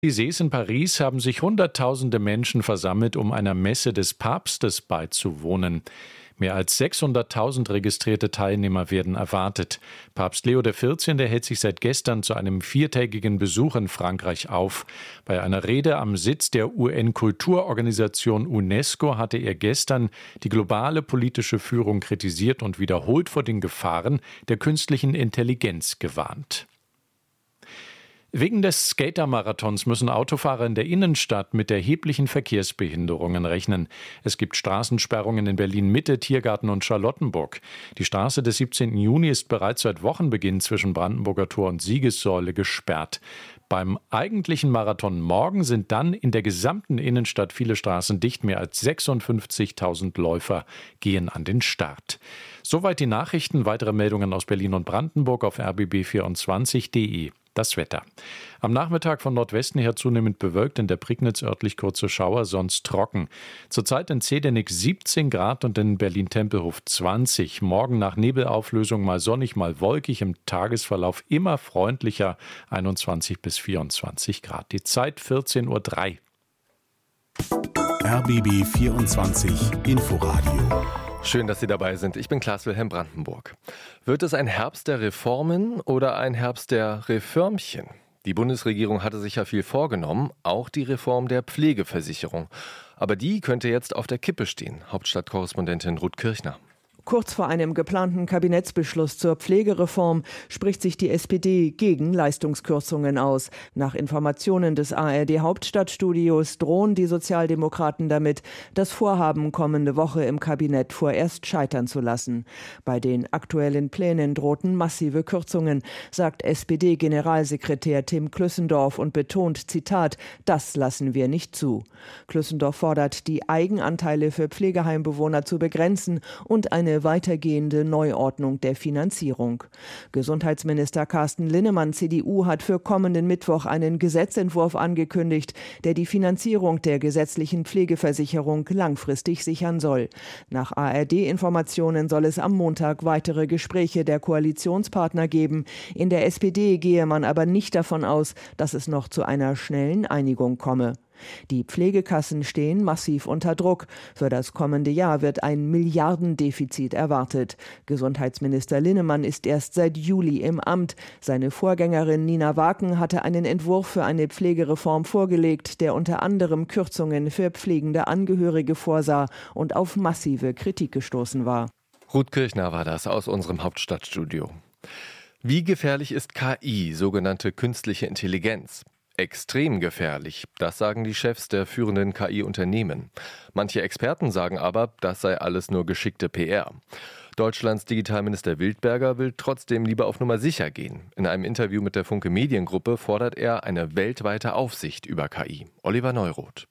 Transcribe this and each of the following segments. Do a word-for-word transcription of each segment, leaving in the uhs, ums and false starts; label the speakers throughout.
Speaker 1: Die Sees in Paris haben sich Hunderttausende Menschen versammelt, um einer Messe des Papstes beizuwohnen. Mehr als sechshunderttausend registrierte Teilnehmer werden erwartet. Papst Leo der vierzehnte hält sich seit gestern zu einem viertägigen Besuch in Frankreich auf. Bei einer Rede am Sitz der U N-Kulturorganisation UNESCO hatte er gestern die globale politische Führung kritisiert und wiederholt vor den Gefahren der künstlichen Intelligenz gewarnt. Wegen des Skater-Marathons müssen Autofahrer in der Innenstadt mit erheblichen Verkehrsbehinderungen rechnen. Es gibt Straßensperrungen in Berlin-Mitte, Tiergarten und Charlottenburg. Die Straße des siebzehnten Juni ist bereits seit Wochenbeginn zwischen Brandenburger Tor und Siegessäule gesperrt. Beim eigentlichen Marathon morgen sind dann in der gesamten Innenstadt viele Straßen dicht. Mehr als sechsundfünfzigtausend Läufer gehen an den Start. Soweit die Nachrichten. Weitere Meldungen aus Berlin und Brandenburg auf r b b vierundzwanzig punkt de. Das Wetter. Am Nachmittag von Nordwesten her zunehmend bewölkt, in der Prignitz örtlich kurze Schauer, sonst trocken. Zurzeit in Zehdenick siebzehn Grad und in Berlin-Tempelhof zwanzig. Morgen nach Nebelauflösung mal sonnig, mal wolkig, im Tagesverlauf immer freundlicher, einundzwanzig bis vierundzwanzig Grad. Die Zeit vierzehn Uhr drei.
Speaker 2: R B B vierundzwanzig Inforadio.
Speaker 3: Schön, dass Sie dabei sind. Ich bin Klaas-Wilhelm Brandenburg. Wird es ein Herbst der Reformen oder ein Herbst der Reformchen? Die Bundesregierung hatte sich ja viel vorgenommen, auch die Reform der Pflegeversicherung. Aber die könnte jetzt auf der Kippe stehen. Hauptstadtkorrespondentin Ruth Kirchner.
Speaker 4: Kurz vor einem geplanten Kabinettsbeschluss zur Pflegereform spricht sich die S P D gegen Leistungskürzungen aus. Nach Informationen des A R D-Hauptstadtstudios drohen die Sozialdemokraten damit, das Vorhaben kommende Woche im Kabinett vorerst scheitern zu lassen. Bei den aktuellen Plänen drohten massive Kürzungen, sagt S P D-Generalsekretär Tim Klüssendorf und betont, Zitat, das lassen wir nicht zu. Klüssendorf fordert, die Eigenanteile für Pflegeheimbewohner zu begrenzen und eine weitergehende Neuordnung der Finanzierung. Gesundheitsminister Carsten Linnemann, C D U, hat für kommenden Mittwoch einen Gesetzentwurf angekündigt, der die Finanzierung der gesetzlichen Pflegeversicherung langfristig sichern soll. Nach A R D-Informationen soll es am Montag weitere Gespräche der Koalitionspartner geben. In der S P D gehe man aber nicht davon aus, dass es noch zu einer schnellen Einigung komme. Die Pflegekassen stehen massiv unter Druck. Für das kommende Jahr wird ein Milliardendefizit erwartet. Gesundheitsminister Linnemann ist erst seit Juli im Amt. Seine Vorgängerin Nina Waken hatte einen Entwurf für eine Pflegereform vorgelegt, der unter anderem Kürzungen für pflegende Angehörige vorsah und auf massive Kritik gestoßen war.
Speaker 3: Ruth Kirchner war das aus unserem Hauptstadtstudio. Wie gefährlich ist K I, sogenannte künstliche Intelligenz? Extrem gefährlich, das sagen die Chefs der führenden K I-Unternehmen. Manche Experten sagen aber, das sei alles nur geschickte P R. Deutschlands Digitalminister Wildberger will trotzdem lieber auf Nummer sicher gehen. In einem Interview mit der Funke Mediengruppe fordert er eine weltweite Aufsicht über K I. Oliver Neuroth.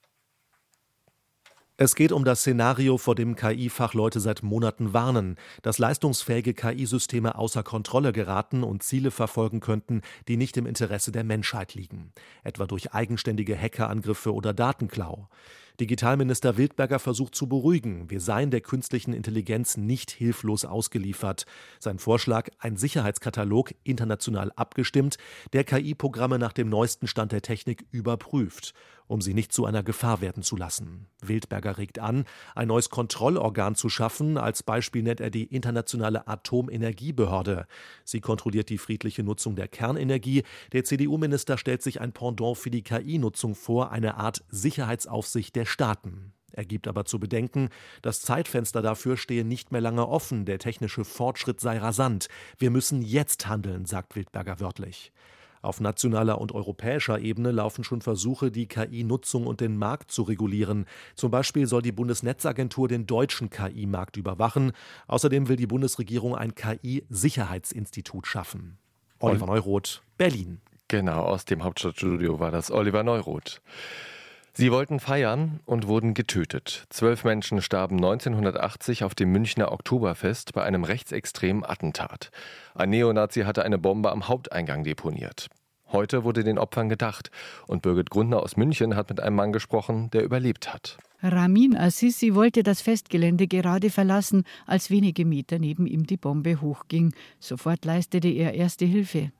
Speaker 5: Es geht um das Szenario, vor dem K I-Fachleute seit Monaten warnen, dass leistungsfähige K I-Systeme außer Kontrolle geraten und Ziele verfolgen könnten, die nicht im Interesse der Menschheit liegen, etwa durch eigenständige Hackerangriffe oder Datenklau. Digitalminister Wildberger versucht zu beruhigen, wir seien der künstlichen Intelligenz nicht hilflos ausgeliefert. Sein Vorschlag, ein Sicherheitskatalog, international abgestimmt, der K I-Programme nach dem neuesten Stand der Technik überprüft, um sie nicht zu einer Gefahr werden zu lassen. Wildberger regt an, ein neues Kontrollorgan zu schaffen. Als Beispiel nennt er die Internationale Atomenergiebehörde. Sie kontrolliert die friedliche Nutzung der Kernenergie. Der C D U-Minister stellt sich ein Pendant für die K I-Nutzung vor, eine Art Sicherheitsaufsicht der Staaten. Er gibt aber zu bedenken, das Zeitfenster dafür stehe nicht mehr lange offen. Der technische Fortschritt sei rasant. Wir müssen jetzt handeln, sagt Wildberger wörtlich. Auf nationaler und europäischer Ebene laufen schon Versuche, die K I-Nutzung und den Markt zu regulieren. Zum Beispiel soll die Bundesnetzagentur den deutschen K I-Markt überwachen. Außerdem will die Bundesregierung ein K I-Sicherheitsinstitut schaffen. Oliver Neuroth, Berlin.
Speaker 3: Genau, aus dem Hauptstadtstudio war das Oliver Neuroth. Sie wollten feiern und wurden getötet. Zwölf Menschen starben neunzehnhundertachtzig auf dem Münchner Oktoberfest bei einem rechtsextremen Attentat. Ein Neonazi hatte eine Bombe am Haupteingang deponiert. Heute wurde den Opfern gedacht und Birgit Grundner aus München hat mit einem Mann gesprochen, der überlebt hat.
Speaker 6: Ramin Azizi wollte das Festgelände gerade verlassen, als wenige Meter neben ihm die Bombe hochging. Sofort leistete er erste Hilfe.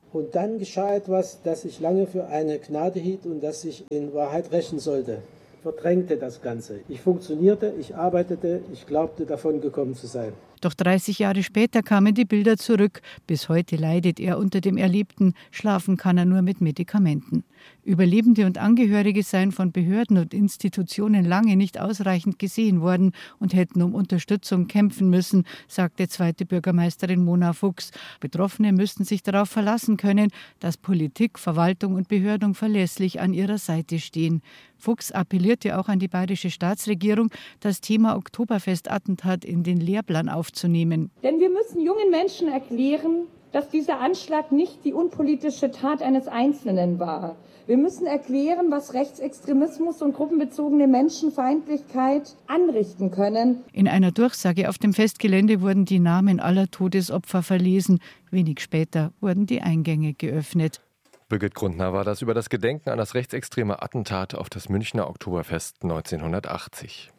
Speaker 7: Und dann geschah etwas, das ich lange für eine Gnade hielt und das ich in Wahrheit rächen sollte. Verdrängte das Ganze. Ich funktionierte, ich arbeitete, ich glaubte, davon gekommen zu sein.
Speaker 6: Doch dreißig Jahre später kamen die Bilder zurück. Bis heute leidet er unter dem Erlebten. Schlafen kann er nur mit Medikamenten. Überlebende und Angehörige seien von Behörden und Institutionen lange nicht ausreichend gesehen worden und hätten um Unterstützung kämpfen müssen, sagte zweite Bürgermeisterin Mona Fuchs. Betroffene müssten sich darauf verlassen können, dass Politik, Verwaltung und Behörden verlässlich an ihrer Seite stehen. Fuchs appellierte auch an die bayerische Staatsregierung, das Thema Oktoberfestattentat in den Lehrplan aufzunehmen.
Speaker 8: Denn wir müssen jungen Menschen erklären, dass dieser Anschlag nicht die unpolitische Tat eines Einzelnen war. Wir müssen erklären, was Rechtsextremismus und gruppenbezogene Menschenfeindlichkeit anrichten können.
Speaker 6: In einer Durchsage auf dem Festgelände wurden die Namen aller Todesopfer verlesen. Wenig später wurden die Eingänge geöffnet.
Speaker 3: Birgit Grundner war das über das Gedenken an das rechtsextreme Attentat auf das Münchner Oktoberfest neunzehnhundertachtzig.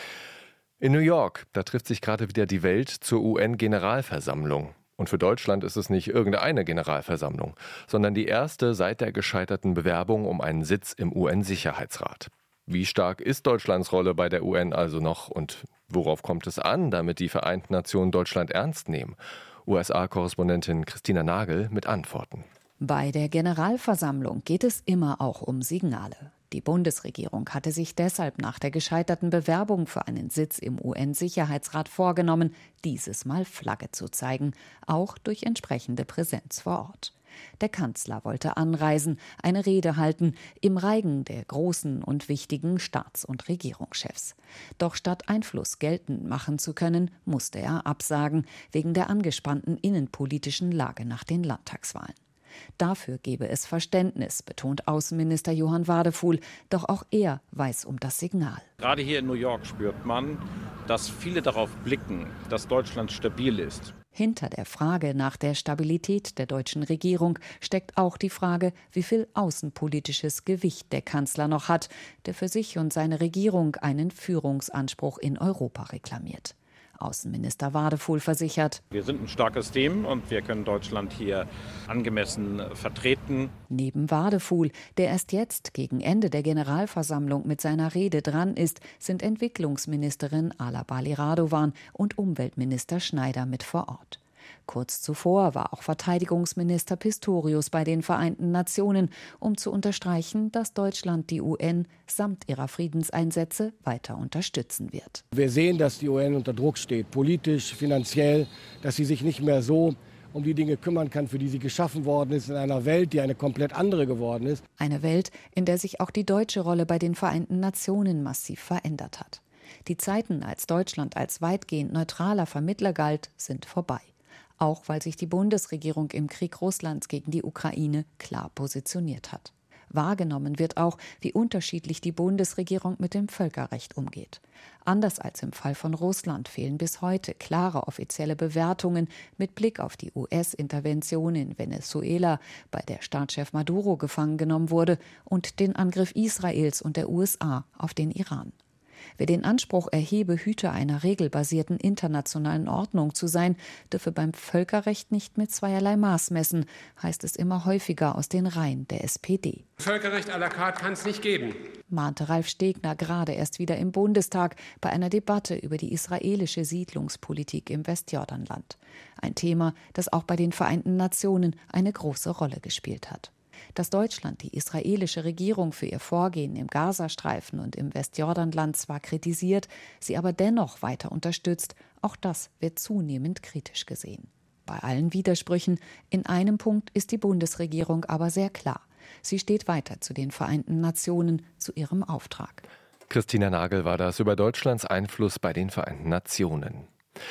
Speaker 3: In New York, da trifft sich gerade wieder die Welt zur U N-Generalversammlung. Und für Deutschland ist es nicht irgendeine Generalversammlung, sondern die erste seit der gescheiterten Bewerbung um einen Sitz im U N-Sicherheitsrat. Wie stark ist Deutschlands Rolle bei der U N also noch und worauf kommt es an, damit die Vereinten Nationen Deutschland ernst nehmen? U S A-Korrespondentin Christina Nagel mit Antworten.
Speaker 9: Bei der Generalversammlung geht es immer auch um Signale. Die Bundesregierung hatte sich deshalb nach der gescheiterten Bewerbung für einen Sitz im U N-Sicherheitsrat vorgenommen, dieses Mal Flagge zu zeigen, auch durch entsprechende Präsenz vor Ort. Der Kanzler wollte anreisen, eine Rede halten, im Reigen der großen und wichtigen Staats- und Regierungschefs. Doch statt Einfluss geltend machen zu können, musste er absagen, wegen der angespannten innenpolitischen Lage nach den Landtagswahlen. Dafür gebe es Verständnis, betont Außenminister Johann Wadefuhl. Doch auch er weiß um das Signal.
Speaker 10: Gerade hier in New York spürt man, dass viele darauf blicken, dass Deutschland stabil ist.
Speaker 9: Hinter der Frage nach der Stabilität der deutschen Regierung steckt auch die Frage, wie viel außenpolitisches Gewicht der Kanzler noch hat, der für sich und seine Regierung einen Führungsanspruch in Europa reklamiert. Außenminister Wadefuhl versichert:
Speaker 10: Wir sind ein starkes Team und wir können Deutschland hier angemessen vertreten.
Speaker 9: Neben Wadefuhl, der erst jetzt gegen Ende der Generalversammlung mit seiner Rede dran ist, sind Entwicklungsministerin Ala Bali Radovan und Umweltminister Schneider mit vor Ort. Kurz zuvor war auch Verteidigungsminister Pistorius bei den Vereinten Nationen, um zu unterstreichen, dass Deutschland die U N samt ihrer Friedenseinsätze weiter unterstützen wird.
Speaker 11: Wir sehen, dass die U N unter Druck steht, politisch, finanziell, dass sie sich nicht mehr so um die Dinge kümmern kann, für die sie geschaffen worden ist, in einer Welt, die eine komplett andere geworden ist.
Speaker 9: Eine Welt, in der sich auch die deutsche Rolle bei den Vereinten Nationen massiv verändert hat. Die Zeiten, als Deutschland als weitgehend neutraler Vermittler galt, sind vorbei. Auch weil sich die Bundesregierung im Krieg Russlands gegen die Ukraine klar positioniert hat. Wahrgenommen wird auch, wie unterschiedlich die Bundesregierung mit dem Völkerrecht umgeht. Anders als im Fall von Russland fehlen bis heute klare offizielle Bewertungen mit Blick auf die U S-Intervention in Venezuela, bei der Staatschef Maduro gefangen genommen wurde, und den Angriff Israels und der U S A auf den Iran. Wer den Anspruch erhebe, Hüter einer regelbasierten internationalen Ordnung zu sein, dürfe beim Völkerrecht nicht mit zweierlei Maß messen, heißt es immer häufiger aus den Reihen der S P D.
Speaker 12: Völkerrecht à la carte kann es nicht geben,
Speaker 9: mahnte Ralf Stegner gerade erst wieder im Bundestag bei einer Debatte über die israelische Siedlungspolitik im Westjordanland. Ein Thema, das auch bei den Vereinten Nationen eine große Rolle gespielt hat. Dass Deutschland die israelische Regierung für ihr Vorgehen im Gazastreifen und im Westjordanland zwar kritisiert, sie aber dennoch weiter unterstützt, auch das wird zunehmend kritisch gesehen. Bei allen Widersprüchen, in einem Punkt ist die Bundesregierung aber sehr klar. Sie steht weiter zu den Vereinten Nationen, zu ihrem Auftrag.
Speaker 3: Christina Nagel war das über Deutschlands Einfluss bei den Vereinten Nationen.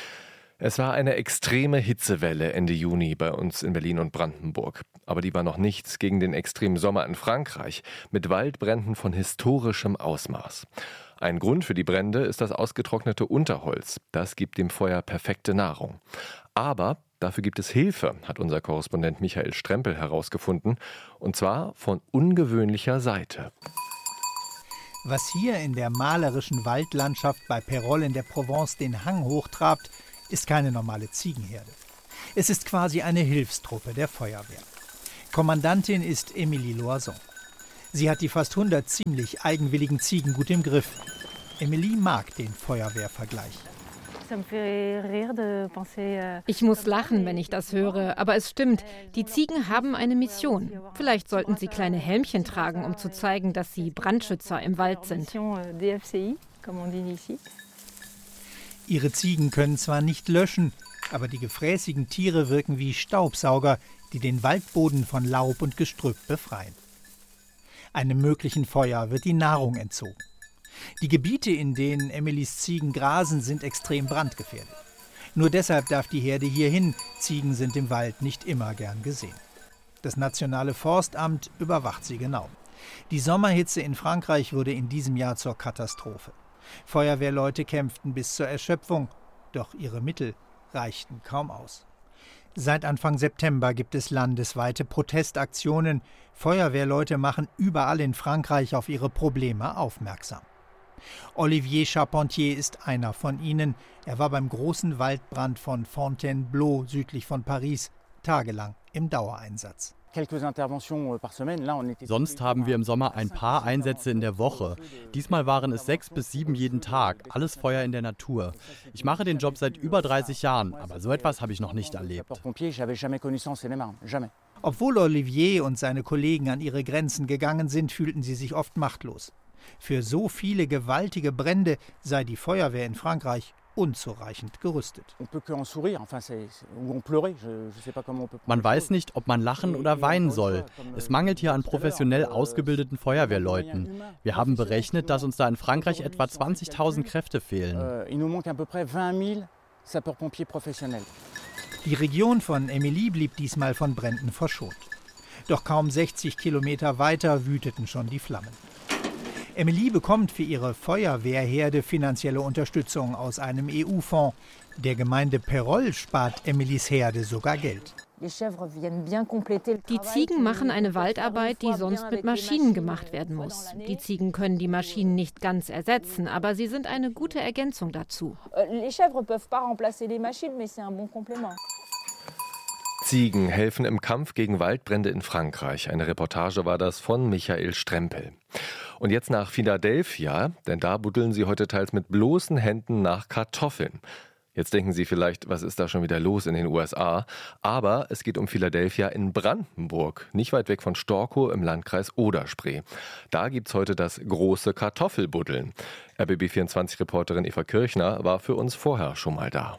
Speaker 3: Es war eine extreme Hitzewelle Ende Juni bei uns in Berlin und Brandenburg. Aber die war noch nichts gegen den extremen Sommer in Frankreich mit Waldbränden von historischem Ausmaß. Ein Grund für die Brände ist das ausgetrocknete Unterholz. Das gibt dem Feuer perfekte Nahrung. Aber dafür gibt es Hilfe, hat unser Korrespondent Michael Strempel herausgefunden. Und zwar von ungewöhnlicher Seite.
Speaker 13: Was hier in der malerischen Waldlandschaft bei Peroll in der Provence den Hang hochtrabt, ist keine normale Ziegenherde. Es ist quasi eine Hilfstruppe der Feuerwehr. Kommandantin ist Emilie Loison. Sie hat die fast hundert ziemlich eigenwilligen Ziegen gut im Griff. Emilie mag den Feuerwehrvergleich.
Speaker 14: Ich muss lachen, wenn ich das höre, aber es stimmt, die Ziegen haben eine Mission. Vielleicht sollten sie kleine Helmchen tragen, um zu zeigen, dass sie Brandschützer im Wald sind.
Speaker 13: Ihre Ziegen können zwar nicht löschen, aber die gefräßigen Tiere wirken wie Staubsauger, die den Waldboden von Laub und Gestrüpp befreien. Einem möglichen Feuer wird die Nahrung entzogen. Die Gebiete, in denen Emilies Ziegen grasen, sind extrem brandgefährdet. Nur deshalb darf die Herde hierhin. Ziegen sind im Wald nicht immer gern gesehen. Das Nationale Forstamt überwacht sie genau. Die Sommerhitze in Frankreich wurde in diesem Jahr zur Katastrophe. Feuerwehrleute kämpften bis zur Erschöpfung, doch ihre Mittel reichten kaum aus. Seit Anfang September gibt es landesweite Protestaktionen. Feuerwehrleute machen überall in Frankreich auf ihre Probleme aufmerksam. Olivier Charpentier ist einer von ihnen. Er war beim großen Waldbrand von Fontainebleau südlich von Paris tagelang im Dauereinsatz.
Speaker 15: Sonst haben wir im Sommer ein paar Einsätze in der Woche. Diesmal waren es sechs bis sieben jeden Tag. Alles Feuer in der Natur. Ich mache den Job seit über dreißig Jahren, aber so etwas habe ich noch nicht erlebt.
Speaker 13: Obwohl Olivier und seine Kollegen an ihre Grenzen gegangen sind, fühlten sie sich oft machtlos. Für so viele gewaltige Brände sei die Feuerwehr in Frankreich unzureichend gerüstet.
Speaker 15: Man weiß nicht, ob man lachen oder weinen soll. Es mangelt hier an professionell ausgebildeten Feuerwehrleuten. Wir haben berechnet, dass uns da in Frankreich etwa zwanzigtausend Kräfte fehlen.
Speaker 13: Die Region von Emilie blieb diesmal von Bränden verschont. Doch kaum sechzig Kilometer weiter wüteten schon die Flammen. Emilie bekommt für ihre Feuerwehrherde finanzielle Unterstützung aus einem E U-Fonds. Der Gemeinde Perol spart Emilies Herde sogar Geld.
Speaker 14: Die Ziegen machen eine Waldarbeit, die sonst mit Maschinen gemacht werden muss. Die Ziegen können die Maschinen nicht ganz ersetzen, aber sie sind eine gute Ergänzung dazu.
Speaker 3: Ziegen helfen im Kampf gegen Waldbrände in Frankreich. Eine Reportage war das von Michael Strempel. Und jetzt nach Philadelphia, denn da buddeln sie heute teils mit bloßen Händen nach Kartoffeln. Jetzt denken Sie vielleicht, was ist da schon wieder los in den U S A? Aber es geht um Philadelphia in Brandenburg, nicht weit weg von Storkow im Landkreis Oder-Spree. Da gibt's heute das große Kartoffelbuddeln. R B B vierundzwanzig-Reporterin Eva Kirchner war für uns vorher schon mal da.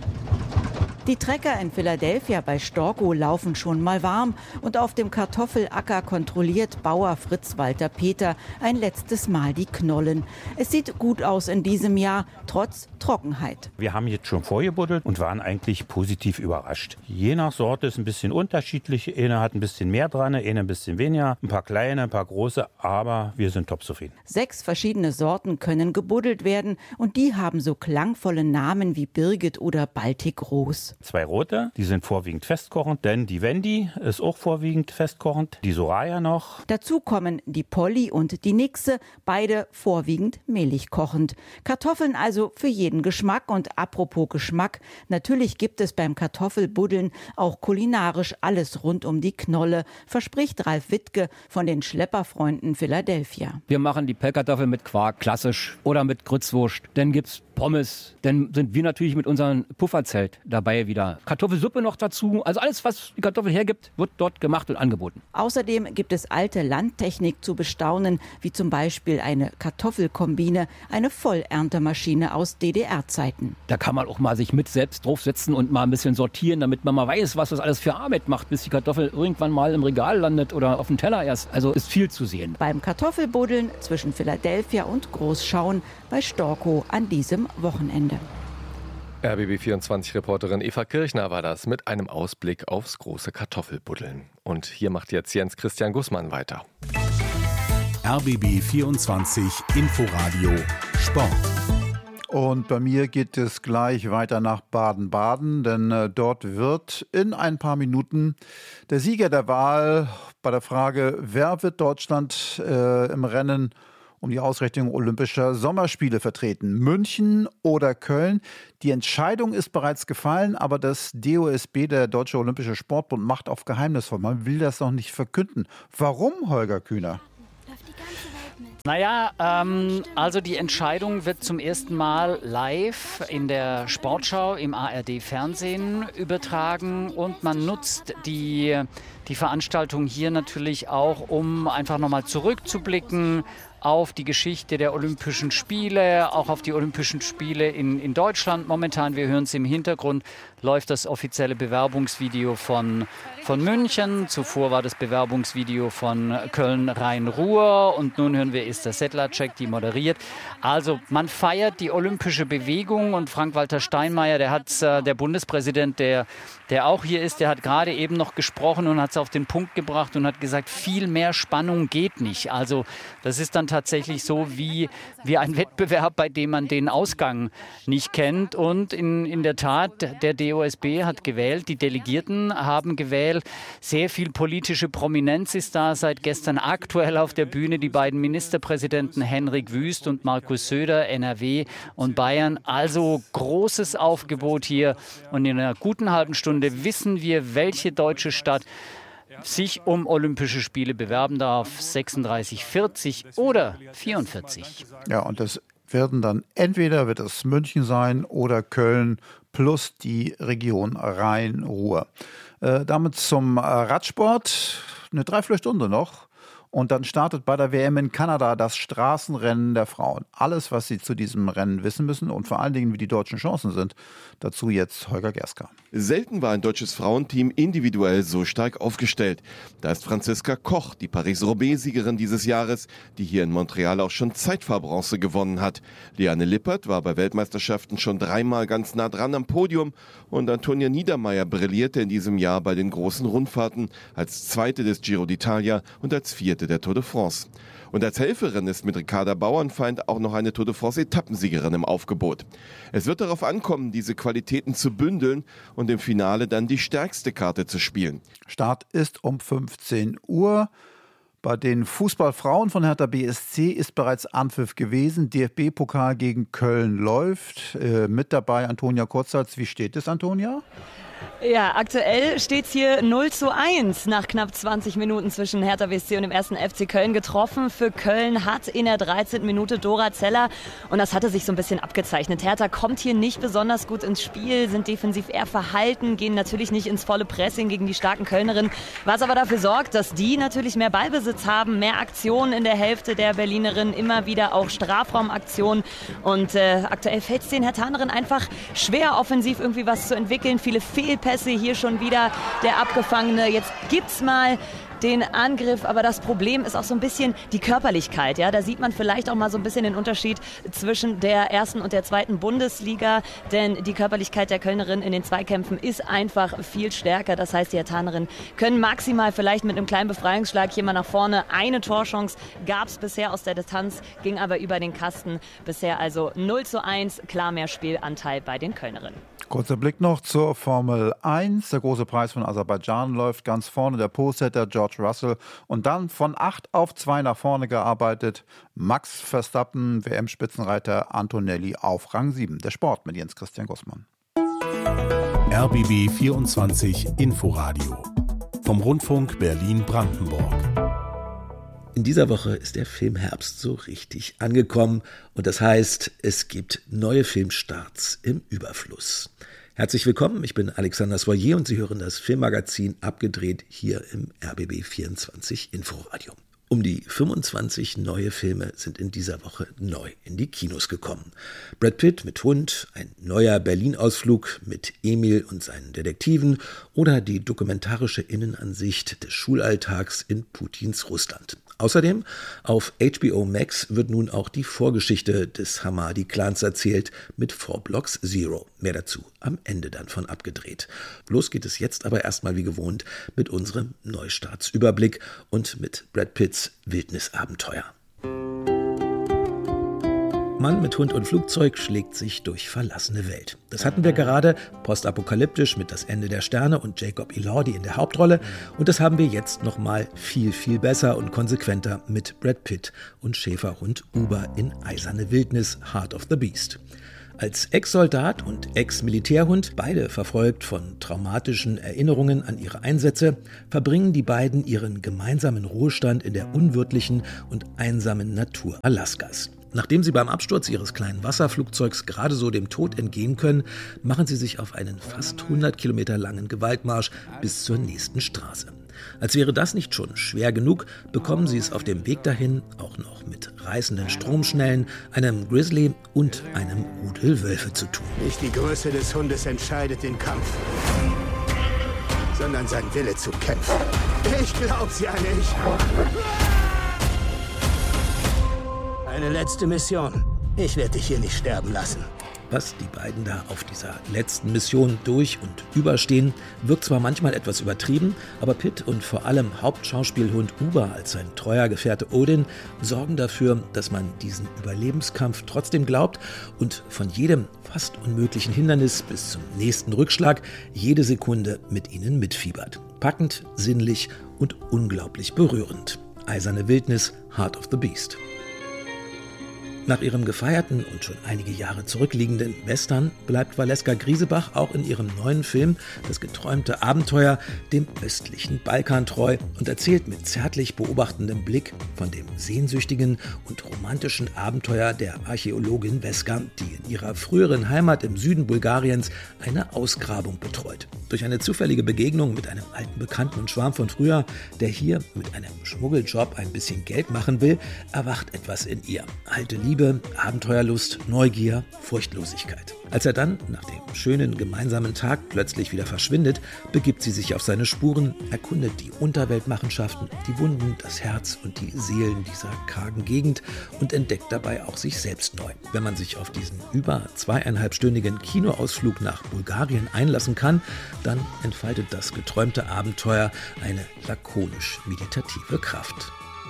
Speaker 16: Die Trecker in Philadelphia bei Storkow laufen schon mal warm und auf dem Kartoffelacker kontrolliert Bauer Fritz Walter Peter ein letztes Mal die Knollen. Es sieht gut aus in diesem Jahr, trotz Trockenheit.
Speaker 17: Wir haben jetzt schon vorgebuddelt und waren eigentlich positiv überrascht. Je nach Sorte ist ein bisschen unterschiedlich. Eine hat ein bisschen mehr dran, eine ein bisschen weniger, ein paar kleine, ein paar große, aber wir sind top zufrieden.
Speaker 16: Sechs verschiedene Sorten können gebuddelt werden und die haben so klangvolle Namen wie Birgit oder Baltic Rose.
Speaker 17: Zwei rote, die sind vorwiegend festkochend, denn die Wendy ist auch vorwiegend festkochend, die Soraya noch.
Speaker 16: Dazu kommen die Polly und die Nixe, beide vorwiegend mehlig kochend. Kartoffeln also für jeden Geschmack und apropos Geschmack, natürlich gibt es beim Kartoffelbuddeln auch kulinarisch alles rund um die Knolle, verspricht Ralf Wittke von den Schlepperfreunden Philadelphia.
Speaker 18: Wir machen die Pellkartoffel mit Quark, klassisch, oder mit Grützwurst, dann gibt's Pommes, dann sind wir natürlich mit unserem Pufferzelt dabei wieder. Kartoffelsuppe noch dazu, also alles, was die Kartoffel hergibt, wird dort gemacht und angeboten.
Speaker 16: Außerdem gibt es alte Landtechnik zu bestaunen, wie zum Beispiel eine Kartoffelkombine, eine Vollerntemaschine aus D D R-Zeiten.
Speaker 18: Da kann man auch mal sich mit selbst draufsetzen und mal ein bisschen sortieren, damit man mal weiß, was das alles für Arbeit macht, bis die Kartoffel irgendwann mal im Regal landet oder auf dem Teller erst. Also ist viel zu sehen.
Speaker 16: Beim Kartoffelbuddeln zwischen Philadelphia und Großschauen bei Storkow an diesem Wochenende.
Speaker 3: R B B vierundzwanzig-Reporterin Eva Kirchner war das mit einem Ausblick aufs große Kartoffelbuddeln. Und hier macht jetzt Jens Christian Gussmann weiter.
Speaker 2: R B B vierundzwanzig Inforadio Sport.
Speaker 19: Und bei mir geht es gleich weiter nach Baden-Baden, denn äh, dort wird in ein paar Minuten der Sieger der Wahl bei der Frage, wer wird Deutschland äh, im Rennen um die Ausrichtung Olympischer Sommerspiele vertreten. München oder Köln? Die Entscheidung ist bereits gefallen, aber das D O S B, der Deutsche Olympische Sportbund, macht auf geheimnisvoll. Man will das noch nicht verkünden. Warum, Holger Kühner?
Speaker 20: Naja, ähm, also die Entscheidung wird zum ersten Mal live in der Sportschau im A R D-Fernsehen übertragen und man nutzt die, die Veranstaltung hier natürlich auch, um einfach nochmal zurückzublicken auf die Geschichte der Olympischen Spiele, auch auf die Olympischen Spiele in, in Deutschland. Momentan, wir hören es im Hintergrund, läuft das offizielle Bewerbungsvideo von, von München. Zuvor war das Bewerbungsvideo von Köln-Rhein-Ruhr und nun hören wir Esther Sedlacek, die moderiert. Also man feiert die olympische Bewegung und Frank-Walter Steinmeier, der hat äh, der Bundespräsident, der, der auch hier ist, der hat gerade eben noch gesprochen und hat es auf den Punkt gebracht und hat gesagt, viel mehr Spannung geht nicht. Also das ist dann tatsächlich so wie, wie ein Wettbewerb, bei dem man den Ausgang nicht kennt. Und in, in der Tat, der D O S B hat gewählt, die Delegierten haben gewählt. Sehr viel politische Prominenz ist da seit gestern aktuell auf der Bühne. Die beiden Ministerpräsidenten Henrik Wüst und Markus Söder, N R W und Bayern. Also großes Aufgebot hier. Und in einer guten halben Stunde wissen wir, welche deutsche Stadt sich um Olympische Spiele bewerben darf. sechsunddreißig, vierzig oder vierundvierzig.
Speaker 19: Ja, und das werden dann entweder wird es München sein oder Köln plus die Region Rhein-Ruhr. Äh, damit zum Radsport. Eine Dreiviertelstunde noch. Und dann startet bei der W M in Kanada das Straßenrennen der Frauen. Alles, was Sie zu diesem Rennen wissen müssen und vor allen Dingen, wie die deutschen Chancen sind. Dazu jetzt Holger Gerska.
Speaker 21: Selten war ein deutsches Frauenteam individuell so stark aufgestellt. Da ist Franziska Koch, die Paris-Roubaix-Siegerin dieses Jahres, die hier in Montreal auch schon Zeitfahrbronze gewonnen hat. Liane Lippert war bei Weltmeisterschaften schon dreimal ganz nah dran am Podium. Und Antonia Niedermeyer brillierte in diesem Jahr bei den großen Rundfahrten als Zweite des Giro d'Italia und als Vierte der Tour de France. Und als Helferin ist mit Ricarda Bauernfeind auch noch eine Tour de France-Etappensiegerin im Aufgebot. Es wird darauf ankommen, diese Qualitäten zu bündeln und im Finale dann die stärkste Karte zu spielen.
Speaker 19: Start ist um fünfzehn Uhr. Bei den Fußballfrauen von Hertha B S C ist bereits Anpfiff gewesen. D F B-Pokal gegen Köln läuft. Äh, mit dabei Antonia Kurzholz. Wie steht es, Antonia?
Speaker 22: Ja, aktuell steht es hier null zu eins nach knapp zwanzig Minuten zwischen Hertha B S C und dem ersten F C Köln. Getroffen für Köln hat in der dreizehnten Minute Dora Zeller und das hatte sich so ein bisschen abgezeichnet. Hertha kommt hier nicht besonders gut ins Spiel, sind defensiv eher verhalten, gehen natürlich nicht ins volle Pressing gegen die starken Kölnerinnen, was aber dafür sorgt, dass die natürlich mehr Ballbesitz haben, mehr Aktionen in der Hälfte der Berlinerinnen, immer wieder auch Strafraumaktionen und äh, aktuell fällt es den Herthanerinnen einfach schwer, offensiv irgendwie was zu entwickeln, viele Fehlpässe, hier schon wieder der Abgefangene. Jetzt gibt's mal den Angriff, aber das Problem ist auch so ein bisschen die Körperlichkeit. Ja, da sieht man vielleicht auch mal so ein bisschen den Unterschied zwischen der ersten und der zweiten Bundesliga, denn die Körperlichkeit der Kölnerin in den Zweikämpfen ist einfach viel stärker. Das heißt, die Herthanerinnen können maximal vielleicht mit einem kleinen Befreiungsschlag hier mal nach vorne. Eine Torchance gab es bisher aus der Distanz, ging aber über den Kasten. Bisher also null zu eins, klar mehr Spielanteil bei den Kölnerinnen.
Speaker 19: Kurzer Blick noch zur Formel eins. Der große Preis von Aserbaidschan läuft ganz vorne. Der Polesetter George Russell. Und dann von acht auf zwei nach vorne gearbeitet. Max Verstappen, W M-Spitzenreiter Antonelli auf Rang sieben. Der Sport mit Jens Christian Gussmann.
Speaker 2: R B B vierundzwanzig Inforadio vom Rundfunk Berlin-Brandenburg.
Speaker 23: In dieser Woche ist der Filmherbst so richtig angekommen und das heißt, es gibt neue Filmstarts im Überfluss. Herzlich willkommen, ich bin Alexander Soyer und Sie hören das Filmmagazin Abgedreht hier im R B B vierundzwanzig Inforadio. Um die fünfundzwanzig neue Filme sind in dieser Woche neu in die Kinos gekommen. Brad Pitt mit Hund, ein neuer Berlin-Ausflug mit Emil und seinen Detektiven oder die dokumentarische Innenansicht des Schulalltags in Putins Russland. Außerdem auf H B O Max wird nun auch die Vorgeschichte des Hamadi-Clans erzählt mit Four Blocks Zero. Mehr dazu am Ende dann von Abgedreht. Los geht es jetzt aber erstmal wie gewohnt mit unserem Neustartsüberblick und mit Brad Pitts Wildnisabenteuer. Mann mit Hund und Flugzeug schlägt sich durch verlassene Welt. Das hatten wir gerade postapokalyptisch mit Das Ende der Sterne und Jacob Elordi in der Hauptrolle. Und das haben wir jetzt noch mal viel, viel besser und konsequenter mit Brad Pitt und Schäferhund Uber in Eiserne Wildnis, Heart of the Beast. Als Ex-Soldat und Ex-Militärhund, beide verfolgt von traumatischen Erinnerungen an ihre Einsätze, verbringen die beiden ihren gemeinsamen Ruhestand in der unwirtlichen und einsamen Natur Alaskas. Nachdem sie beim Absturz ihres kleinen Wasserflugzeugs gerade so dem Tod entgehen können, machen sie sich auf einen fast hundert Kilometer langen Gewaltmarsch bis zur nächsten Straße. Als wäre das nicht schon schwer genug, bekommen sie es auf dem Weg dahin auch noch mit reißenden Stromschnellen, einem Grizzly und einem Rudel Wölfe zu tun.
Speaker 1: Nicht die Größe des Hundes entscheidet den Kampf, sondern sein Wille zu kämpfen. Ich glaub's ja nicht. Eine letzte Mission. Ich werde dich hier nicht sterben lassen.
Speaker 23: Was die beiden da auf dieser letzten Mission durch und überstehen, wirkt zwar manchmal etwas übertrieben, aber Pitt und vor allem Hauptschauspielhund Uber als sein treuer Gefährte Odin sorgen dafür, dass man diesen Überlebenskampf trotzdem glaubt und von jedem fast unmöglichen Hindernis bis zum nächsten Rückschlag jede Sekunde mit ihnen mitfiebert. Packend, sinnlich und unglaublich berührend. Eiserne Wildnis, Heart of the Beast. Nach ihrem gefeierten und schon einige Jahre zurückliegenden Western bleibt Valeska Griesebach auch in ihrem neuen Film Das geträumte Abenteuer dem östlichen Balkan treu und erzählt mit zärtlich beobachtendem Blick von dem sehnsüchtigen und romantischen Abenteuer der Archäologin Veska, die in ihrer früheren Heimat im Süden Bulgariens eine Ausgrabung betreut. Durch eine zufällige Begegnung mit einem alten Bekannten und Schwarm von früher, der hier mit einem Schmuggeljob ein bisschen Geld machen will, erwacht etwas in ihr. Alte Liebe, Abenteuerlust, Neugier, Furchtlosigkeit. Als er dann nach dem schönen gemeinsamen Tag plötzlich wieder verschwindet, begibt sie sich auf seine Spuren, erkundet die Unterweltmachenschaften, die Wunden, das Herz und die Seelen dieser kargen Gegend und entdeckt dabei auch sich selbst neu. Wenn man sich auf diesen über zweieinhalbstündigen Kinoausflug nach Bulgarien einlassen kann, dann entfaltet das geträumte Abenteuer eine lakonisch-meditative Kraft.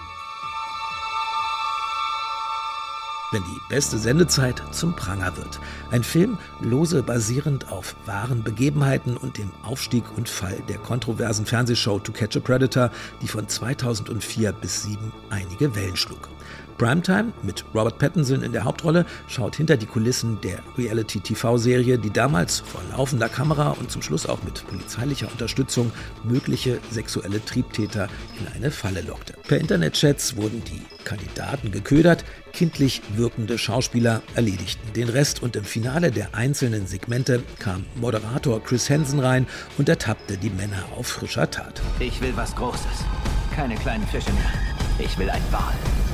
Speaker 23: Wenn die beste Sendezeit zum Pranger wird. Ein Film, lose basierend auf wahren Begebenheiten und dem Aufstieg und Fall der kontroversen Fernsehshow To Catch a Predator, die von zweitausendvier bis zweitausendsieben einige Wellen schlug. Primetime mit Robert Pattinson in der Hauptrolle schaut hinter die Kulissen der Reality-T V-Serie, die damals vor laufender Kamera und zum Schluss auch mit polizeilicher Unterstützung mögliche sexuelle Triebtäter in eine Falle lockte. Per Internetchats wurden die Kandidaten geködert, kindlich wirkende Schauspieler erledigten den Rest und im Finale der einzelnen Segmente kam Moderator Chris Hansen rein und ertappte die Männer auf frischer Tat.
Speaker 4: Ich will was Großes, keine kleinen Fische mehr. Ich will ein Wal.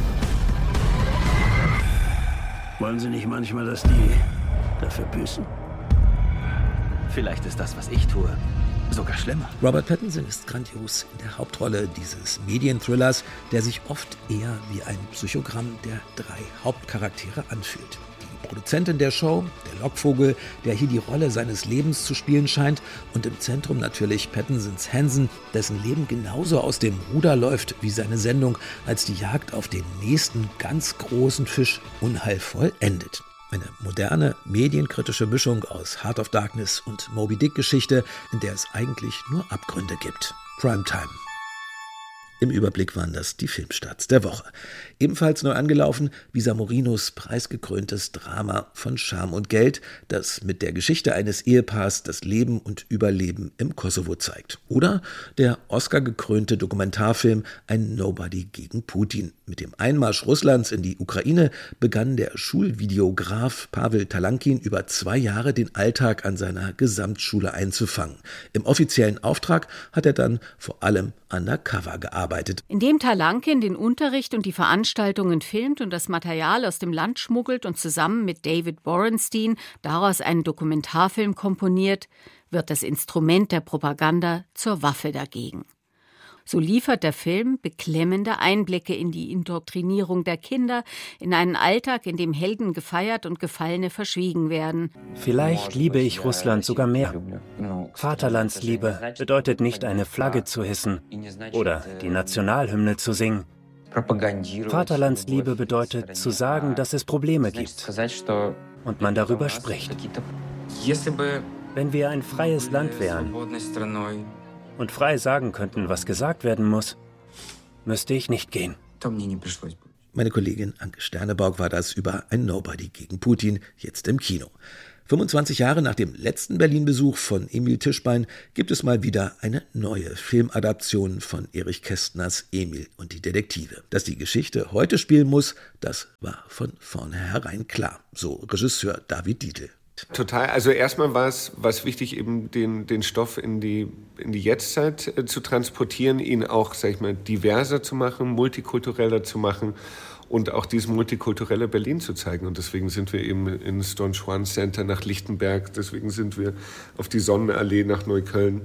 Speaker 1: Wollen Sie nicht manchmal, dass die dafür büßen?
Speaker 4: Vielleicht ist das, was ich tue, sogar schlimmer.
Speaker 23: Robert Pattinson ist grandios in der Hauptrolle dieses Medienthrillers, der sich oft eher wie ein Psychogramm der drei Hauptcharaktere anfühlt. Die Produzentin der Show, der Lockvogel, der hier die Rolle seines Lebens zu spielen scheint, und im Zentrum natürlich Pattinsons Hansen, dessen Leben genauso aus dem Ruder läuft wie seine Sendung, als die Jagd auf den nächsten ganz großen Fisch unheilvoll endet. Eine moderne, medienkritische Mischung aus Heart of Darkness und Moby Dick-Geschichte, in der es eigentlich nur Abgründe gibt. Primetime. Im Überblick waren das die Filmstarts der Woche. Ebenfalls neu angelaufen, Visa Morinos preisgekröntes Drama von Scham und Geld, das mit der Geschichte eines Ehepaars das Leben und Überleben im Kosovo zeigt. Oder der Oscar-gekrönte Dokumentarfilm Ein Nobody gegen Putin. Mit dem Einmarsch Russlands in die Ukraine begann der Schulvideograf Pavel Talankin über zwei Jahre den Alltag an seiner Gesamtschule einzufangen. Im offiziellen Auftrag hat er dann vor allem undercover gearbeitet.
Speaker 5: Indem Talankin den Unterricht und die Veranstaltungen filmt und das Material aus dem Land schmuggelt und zusammen mit David Borenstein daraus einen Dokumentarfilm komponiert, wird das Instrument der Propaganda zur Waffe dagegen. So liefert der Film beklemmende Einblicke in die Indoktrinierung der Kinder, in einen Alltag, in dem Helden gefeiert und Gefallene verschwiegen werden.
Speaker 24: Vielleicht liebe ich Russland sogar mehr. Vaterlandsliebe bedeutet nicht, eine Flagge zu hissen oder die Nationalhymne zu singen. Vaterlandsliebe bedeutet zu sagen, dass es Probleme gibt und man darüber spricht. Wenn wir ein freies Land wären und frei sagen könnten, was gesagt werden muss, müsste ich nicht gehen.
Speaker 23: Meine Kollegin Anke Sterneborg war das über ein Nobody gegen Putin, jetzt im Kino. fünfundzwanzig Jahre nach dem letzten Berlin-Besuch von Emil Tischbein gibt es mal wieder eine neue Filmadaption von Erich Kästners Emil und die Detektive. Dass die Geschichte heute spielen muss, das war von vornherein klar, so Regisseur David Dietl.
Speaker 12: Total. Also erstmal war es was wichtig, eben den, den Stoff in die, in die Jetztzeit äh, zu transportieren, ihn auch, sag ich mal, diverser zu machen, multikultureller zu machen und auch dieses multikulturelle Berlin zu zeigen. Und deswegen sind wir eben ins Don Juan Center nach Lichtenberg, deswegen sind wir auf die Sonnenallee nach Neukölln,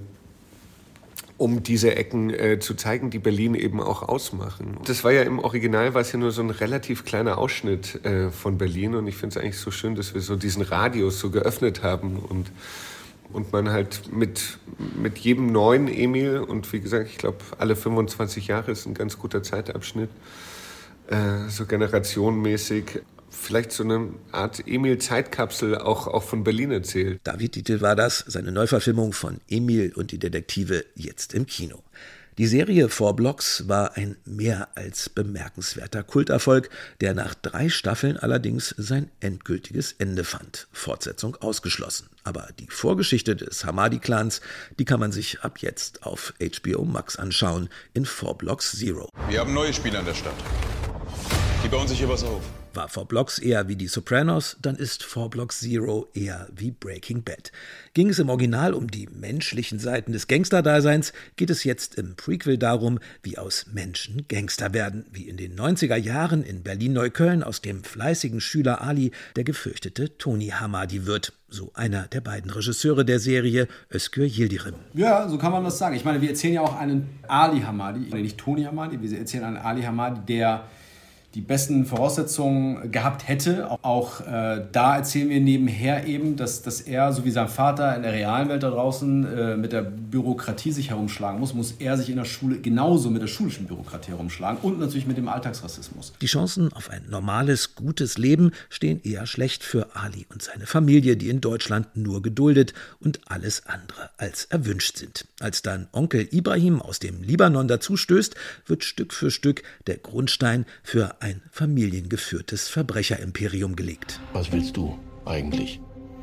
Speaker 12: um diese Ecken äh, zu zeigen, die Berlin eben auch ausmachen. Das war ja im Original, war es ja nur so ein relativ kleiner Ausschnitt äh, von Berlin. Und ich finde es eigentlich so schön, dass wir so diesen Radius so geöffnet haben und, und man halt mit, mit jedem neuen Emil, und wie gesagt, ich glaube, alle fünfundzwanzig Jahre ist ein ganz guter Zeitabschnitt, äh, so generationenmäßig, vielleicht so eine Art Emil-Zeitkapsel auch, auch von Berlin erzählt.
Speaker 23: David Dietl war das, seine Neuverfilmung von Emil und die Detektive, jetzt im Kino. Die Serie Four Blocks war ein mehr als bemerkenswerter Kulterfolg, der nach drei Staffeln allerdings sein endgültiges Ende fand. Fortsetzung ausgeschlossen. Aber die Vorgeschichte des Hamadi-Clans, die kann man sich ab jetzt auf H B O Max anschauen in Four Blocks Zero.
Speaker 6: Wir haben neue Spieler in der Stadt. Die bauen sich hier was auf.
Speaker 23: War Four Blocks eher wie die Sopranos, dann ist Four Blocks Zero eher wie Breaking Bad. Ging es im Original um die menschlichen Seiten des Gangsterdaseins, geht es jetzt im Prequel darum, wie aus Menschen Gangster werden, wie in den neunziger Jahren in Berlin-Neukölln aus dem fleißigen Schüler Ali der gefürchtete Tony Hamadi wird. So einer der beiden Regisseure der Serie, Özgür Yildirim.
Speaker 7: Ja, so kann man das sagen. Ich meine, wir erzählen ja auch einen Ali Hamadi, nicht Tony Hamadi, wir erzählen einen Ali Hamadi, der die besten Voraussetzungen gehabt hätte. Auch äh, da erzählen wir nebenher eben, dass, dass er, so wie sein Vater in der realen Welt da draußen äh, mit der Bürokratie sich herumschlagen muss, muss er sich in der Schule genauso mit der schulischen Bürokratie herumschlagen und natürlich mit dem Alltagsrassismus.
Speaker 23: Die Chancen auf ein normales, gutes Leben stehen eher schlecht für Ali und seine Familie, die in Deutschland nur geduldet und alles andere als erwünscht sind. Als dann Onkel Ibrahim aus dem Libanon dazustößt, wird Stück für Stück der Grundstein für ein familiengeführtes Verbrecherimperium gelegt.
Speaker 8: Was willst du eigentlich?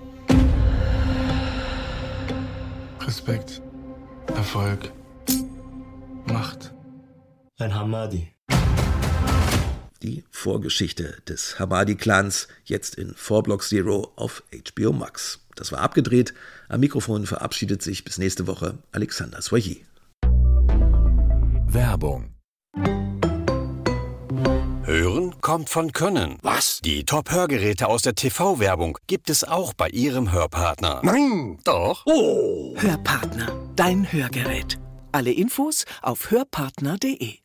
Speaker 8: Respekt, Erfolg, Macht.
Speaker 23: Ein Hamadi. Die Vorgeschichte des Hamadi-Clans jetzt in Four Blocks Zero auf H B O Max. Das war abgedreht. Am Mikrofon verabschiedet sich bis nächste Woche Alexander Soyer.
Speaker 10: Werbung. Hören kommt von Können. Was? Die Top-Hörgeräte aus der T V-Werbung gibt es auch bei Ihrem Hörpartner. Nein! Doch?
Speaker 25: Oh! Hörpartner, dein Hörgerät. Alle Infos auf hörpartner punkt de.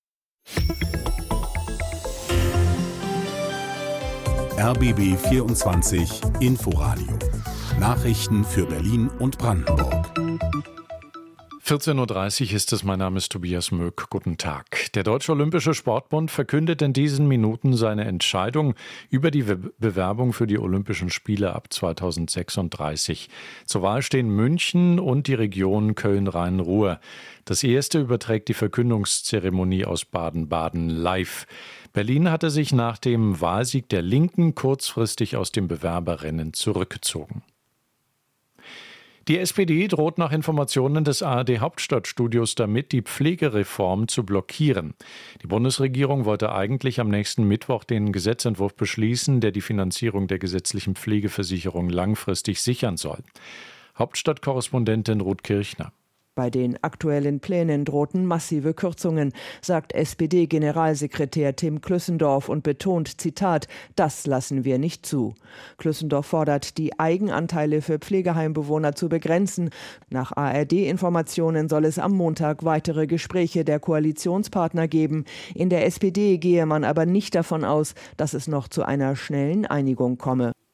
Speaker 2: R B B vierundzwanzig Inforadio. Nachrichten für Berlin und Brandenburg.
Speaker 26: vierzehn Uhr dreißig ist es, mein Name ist Tobias Möck. Guten Tag. Der Deutsche Olympische Sportbund verkündet in diesen Minuten seine Entscheidung über die Bewerbung für die Olympischen Spiele ab zweitausendsechsunddreißig. Zur Wahl stehen München und die Region Köln-Rhein-Ruhr. Das erste überträgt die Verkündungszeremonie aus Baden-Baden live. Berlin hatte sich nach dem Wahlsieg der Linken kurzfristig aus dem Bewerberrennen zurückgezogen. Die S P D droht nach Informationen des A R D-Hauptstadtstudios damit, die Pflegereform zu blockieren. Die Bundesregierung wollte eigentlich am nächsten Mittwoch den Gesetzentwurf beschließen, der die Finanzierung der gesetzlichen Pflegeversicherung langfristig sichern soll. Hauptstadtkorrespondentin Ruth Kirchner.
Speaker 27: Bei den aktuellen Plänen drohten massive Kürzungen, sagt S P D-Generalsekretär Tim Klüssendorf und betont, Zitat, das lassen wir nicht zu. Klüssendorf fordert, die Eigenanteile für Pflegeheimbewohner zu begrenzen. Nach A R D-Informationen soll es am Montag weitere Gespräche der Koalitionspartner geben. In der S P D gehe man aber nicht davon aus, dass es noch zu einer schnellen Einigung komme.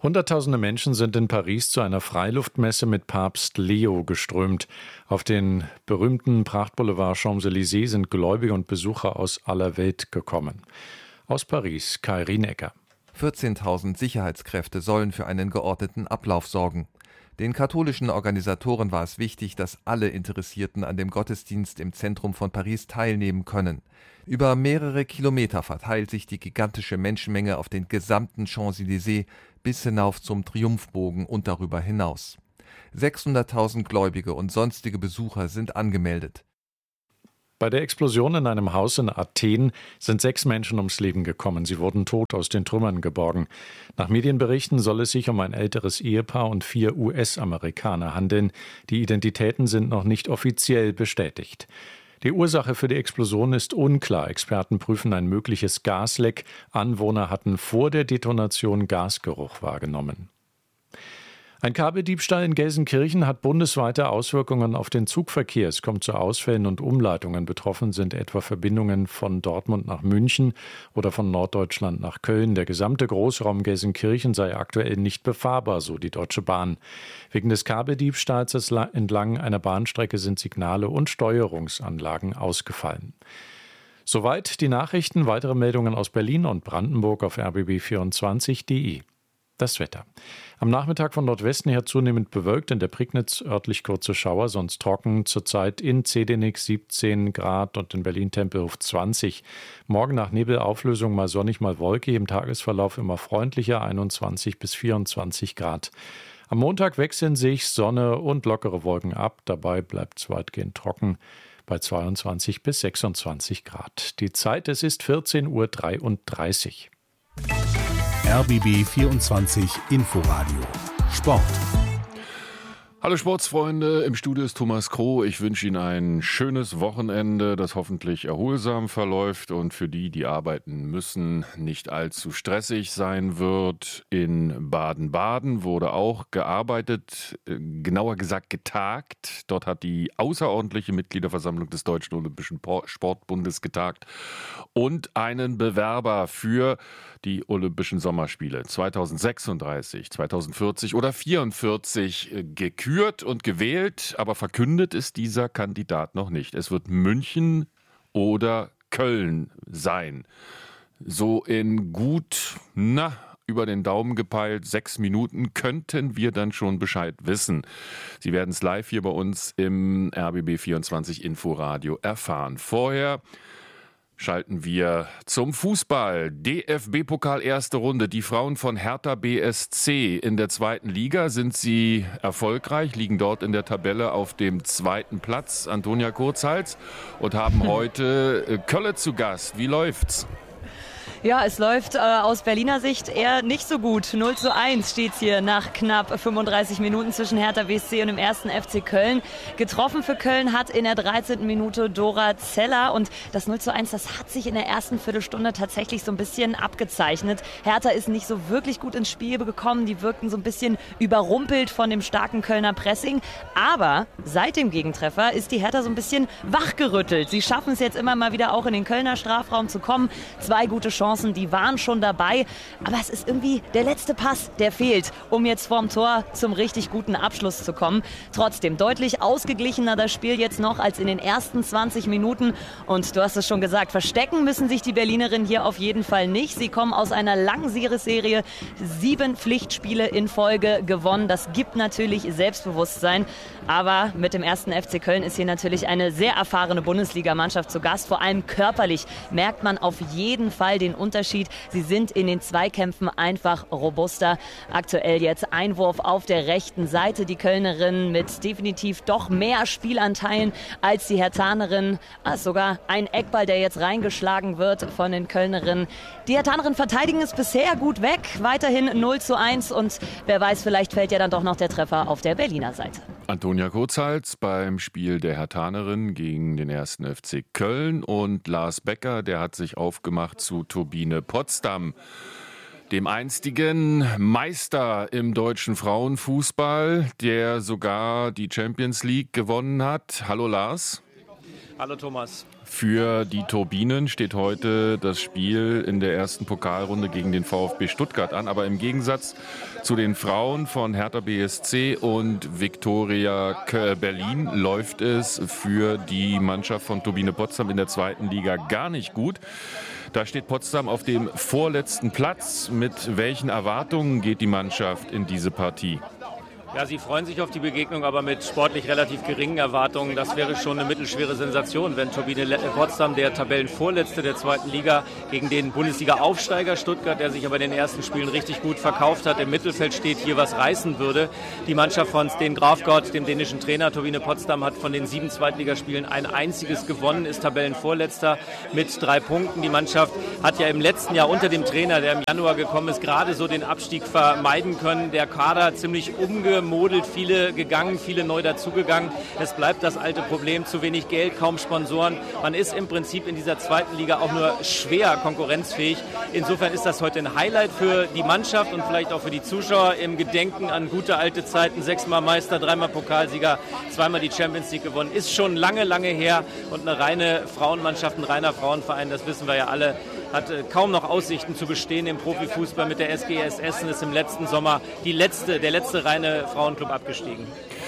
Speaker 26: Hunderttausende Menschen sind in Paris zu einer Freiluftmesse mit Papst Leo geströmt. Auf den berühmten Prachtboulevard Champs-Élysées sind Gläubige und Besucher aus aller Welt gekommen. Aus Paris, Kai Rienecker.
Speaker 9: vierzehntausend Sicherheitskräfte sollen für einen geordneten Ablauf sorgen. Den katholischen Organisatoren war es wichtig, dass alle Interessierten an dem Gottesdienst im Zentrum von Paris teilnehmen können. Über mehrere Kilometer verteilt sich die gigantische Menschenmenge auf den gesamten Champs-Élysées bis hinauf zum Triumphbogen und darüber hinaus. sechshunderttausend Gläubige und sonstige Besucher sind angemeldet.
Speaker 26: Bei der Explosion in einem Haus in Athen sind sechs Menschen ums Leben gekommen. Sie wurden tot aus den Trümmern geborgen. Nach Medienberichten soll es sich um ein älteres Ehepaar und vier U S-Amerikaner handeln. Die Identitäten sind noch nicht offiziell bestätigt. Die Ursache für die Explosion ist unklar. Experten prüfen ein mögliches Gasleck. Anwohner hatten vor der Detonation Gasgeruch wahrgenommen. Ein Kabeldiebstahl in Gelsenkirchen hat bundesweite Auswirkungen auf den Zugverkehr. Es kommt zu Ausfällen und Umleitungen. Betroffen sind etwa Verbindungen von Dortmund nach München oder von Norddeutschland nach Köln. Der gesamte Großraum Gelsenkirchen sei aktuell nicht befahrbar, so die Deutsche Bahn. Wegen des Kabeldiebstahls entlang einer Bahnstrecke sind Signale und Steuerungsanlagen ausgefallen. Soweit die Nachrichten. Weitere Meldungen aus Berlin und Brandenburg auf r b b vierundzwanzig punkt d e. Das Wetter. Am Nachmittag von Nordwesten her zunehmend bewölkt, in der Prignitz örtlich kurze Schauer, sonst trocken. Zurzeit in Zedenix siebzehn Grad und in Berlin-Tempelhof zwanzig. Morgen nach Nebelauflösung mal sonnig, mal Wolke. Im Tagesverlauf immer freundlicher, einundzwanzig bis vierundzwanzig Grad. Am Montag wechseln sich Sonne und lockere Wolken ab. Dabei bleibt es weitgehend trocken bei zweiundzwanzig bis sechsundzwanzig Grad. Die Zeit, es ist vierzehn Uhr dreiunddreißig.
Speaker 2: R B B vierundzwanzig Inforadio Sport.
Speaker 6: Hallo Sportsfreunde, im Studio ist Thomas Kroh. Ich wünsche Ihnen ein schönes Wochenende, das hoffentlich erholsam verläuft und für die, die arbeiten müssen, nicht allzu stressig sein wird. In Baden-Baden wurde auch gearbeitet, genauer gesagt getagt. Dort hat die außerordentliche Mitgliederversammlung des Deutschen Olympischen Sportbundes getagt und einen Bewerber für die Olympischen Sommerspiele zweitausendsechsunddreißig, zweitausendvierzig oder vierundvierzig gekürt und gewählt, aber verkündet ist dieser Kandidat noch nicht. Es wird München oder Köln sein. So in gut, na, über den Daumen gepeilt, sechs Minuten könnten wir dann schon Bescheid wissen. Sie werden es live hier bei uns im R B B vierundzwanzig Inforadio erfahren. Vorher schalten wir zum Fußball. D F B-Pokal erste Runde. Die Frauen von Hertha B S C in der zweiten Liga. Sind sie erfolgreich, liegen dort in der Tabelle auf dem zweiten Platz. Antonia Kurzhals und haben heute Kölle zu Gast. Wie läuft's?
Speaker 22: Ja, es läuft äh, aus Berliner Sicht eher nicht so gut. null zu eins steht's hier nach knapp fünfunddreißig Minuten zwischen Hertha B S C und dem ersten F C Köln. Getroffen für Köln hat in der dreizehnten Minute Dora Zeller. Und das null zu eins, das hat sich in der ersten Viertelstunde tatsächlich so ein bisschen abgezeichnet. Hertha ist nicht so wirklich gut ins Spiel gekommen. Die wirkten so ein bisschen überrumpelt von dem starken Kölner Pressing. Aber seit dem Gegentreffer ist die Hertha so ein bisschen wachgerüttelt. Sie schaffen es jetzt immer mal wieder auch in den Kölner Strafraum zu kommen. Zwei gute Chancen. Die waren schon dabei, aber es ist irgendwie der letzte Pass, der fehlt, um jetzt vorm Tor zum richtig guten Abschluss zu kommen. Trotzdem deutlich ausgeglichener das Spiel jetzt noch als in den ersten zwanzig Minuten. Und du hast es schon gesagt, verstecken müssen sich die Berlinerinnen hier auf jeden Fall nicht. Sie kommen aus einer langen Serie, sieben Pflichtspiele in Folge gewonnen. Das gibt natürlich Selbstbewusstsein. Aber mit dem ersten F C Köln ist hier natürlich eine sehr erfahrene Bundesligamannschaft zu Gast. Vor allem körperlich merkt man auf jeden Fall den Unterschied. Sie sind in den Zweikämpfen einfach robuster. Aktuell jetzt Einwurf auf der rechten Seite. Die Kölnerinnen mit definitiv doch mehr Spielanteilen als die Herthanerinnen. Ah, sogar ein Eckball, der jetzt reingeschlagen wird von den Kölnerinnen. Die Herthanerinnen verteidigen es bisher gut weg. Weiterhin null zu eins und wer weiß, vielleicht fällt ja dann doch noch der Treffer auf der Berliner Seite.
Speaker 6: Antonia Kurzhals beim Spiel der Herthanerin gegen den ersten F C Köln und Lars Becker, der hat sich aufgemacht zu Turbine Potsdam, dem einstigen Meister im deutschen Frauenfußball, der sogar die Champions League gewonnen hat. Hallo Lars.
Speaker 11: Hallo Thomas.
Speaker 6: Für die Turbinen steht heute das Spiel in der ersten Pokalrunde gegen den VfB Stuttgart an. Aber im Gegensatz zu den Frauen von Hertha B S C und Viktoria Berlin läuft es für die Mannschaft von Turbine Potsdam in der zweiten Liga gar nicht gut. Da steht Potsdam auf dem vorletzten Platz. Mit welchen Erwartungen geht die Mannschaft in diese Partie?
Speaker 11: Ja, sie freuen sich auf die Begegnung, aber mit sportlich relativ geringen Erwartungen. Das wäre schon eine mittelschwere Sensation, wenn Turbine Potsdam, der Tabellenvorletzte der zweiten Liga, gegen den Bundesliga-Aufsteiger Stuttgart, der sich aber in den ersten Spielen richtig gut verkauft hat, im Mittelfeld steht, hier was reißen würde. Die Mannschaft von Sten Grafgott, dem dänischen Trainer, Turbine Potsdam, hat von den sieben Zweitligaspielen ein einziges gewonnen, ist Tabellenvorletzter mit drei Punkten. Die Mannschaft hat ja im letzten Jahr unter dem Trainer, der im Januar gekommen ist, gerade so den Abstieg vermeiden können. Der Kader ziemlich umgemodelt, viele gegangen, viele neu dazugegangen. Es bleibt das alte Problem, zu wenig Geld, kaum Sponsoren. Man ist im Prinzip in dieser zweiten Liga auch nur schwer konkurrenzfähig. Insofern ist das heute ein Highlight für die Mannschaft und vielleicht auch für die Zuschauer im Gedenken an gute alte Zeiten. Sechsmal Meister, dreimal Pokalsieger, zweimal die Champions League gewonnen. Ist schon lange, lange her und eine reine Frauenmannschaft, ein reiner Frauenverein, das wissen wir ja alle, hat kaum noch Aussichten zu bestehen im Profifußball. Mit der S G S Essen ist im letzten Sommer die letzte, der letzte reine Frauenclub abgestiegen.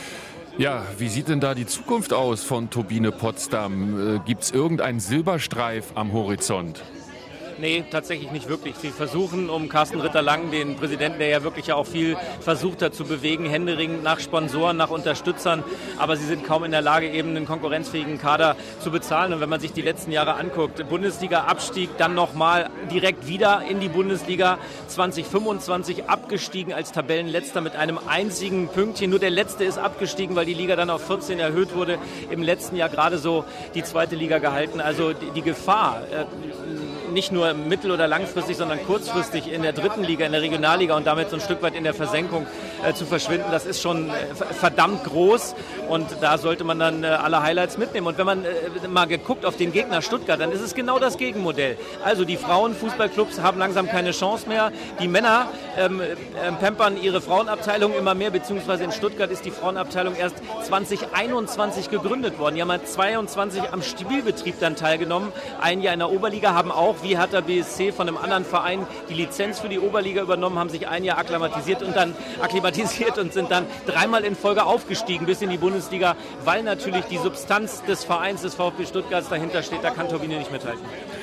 Speaker 6: Ja, wie sieht denn da die Zukunft aus von Turbine Potsdam? Gibt es irgendeinen Silberstreif am Horizont?
Speaker 11: Nee, tatsächlich nicht wirklich. Sie versuchen um Carsten Ritter-Lang, den Präsidenten, der ja wirklich ja auch viel versucht hat zu bewegen, händeringend nach Sponsoren, nach Unterstützern, aber sie sind kaum in der Lage, eben einen konkurrenzfähigen Kader zu bezahlen. Und wenn man sich die letzten Jahre anguckt, Bundesliga-Abstieg, dann nochmal direkt wieder in die Bundesliga, zwanzig fünfundzwanzig abgestiegen als Tabellenletzter mit einem einzigen Pünktchen. Nur der Letzte ist abgestiegen, weil die Liga dann auf vierzehn erhöht wurde. Im letzten Jahr gerade so die zweite Liga gehalten. Also die, die Gefahr, äh, nicht nur mittel- oder langfristig, sondern kurzfristig in der dritten Liga, in der Regionalliga und damit so ein Stück weit in der Versenkung äh, zu verschwinden, das ist schon äh, verdammt groß und da sollte man dann äh, alle Highlights mitnehmen. Und wenn man äh, mal geguckt auf den Gegner Stuttgart, dann ist es genau das Gegenmodell. Also die Frauenfußballclubs haben langsam keine Chance mehr. Die Männer ähm, äh, pampern ihre Frauenabteilung immer mehr, beziehungsweise in Stuttgart ist die Frauenabteilung erst zwanzig einundzwanzig gegründet worden. Die haben halt zweiundzwanzig am Spielbetrieb dann teilgenommen. Ein Jahr in der Oberliga, haben auch wie Hertha B S C von einem anderen Verein die Lizenz für die Oberliga übernommen, haben sich ein Jahr akklimatisiert und dann akklimatisiert und sind dann dreimal in Folge aufgestiegen bis in die Bundesliga, weil natürlich die Substanz des Vereins des VfB Stuttgarts dahinter steht. Da kann Turbine nicht mithalten.